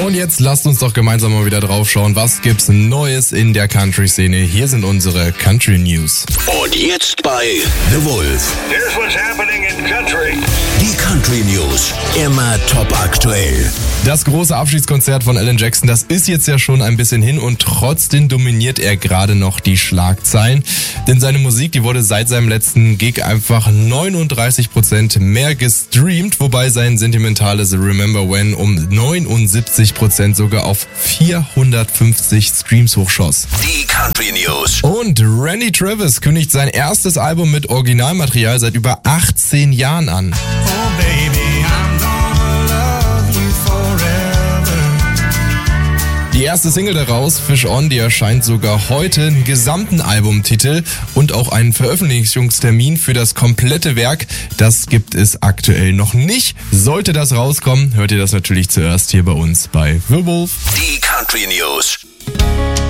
Und jetzt lasst uns doch gemeinsam mal wieder drauf schauen, was gibt's Neues in der Country-Szene. Hier sind unsere Country News. Und jetzt bei The Wolf. Here's what's happening in country. Die Country News. Immer top aktuell. Das große Abschiedskonzert von Alan Jackson, das ist jetzt ja schon ein bisschen hin und trotzdem dominiert er gerade noch die Schlagzeilen. Denn seine Musik, die wurde seit seinem letzten Gig einfach 39% mehr gestreamt, wobei sein sentimentales Remember When um 79% sogar auf 450 Streams hochschoss. Die Country News. Und Randy Travis kündigt sein erstes Album mit Originalmaterial seit über 18 Jahren an. Oh baby, I'm gonna love you forever. Die erste Single daraus, Fish On, die erscheint sogar heute, einen gesamten Albumtitel und auch einen Veröffentlichungstermin für das komplette Werk. Das gibt es aktuell noch nicht. Sollte das rauskommen, hört ihr das natürlich zuerst hier bei uns bei The Wolf. Die Country News.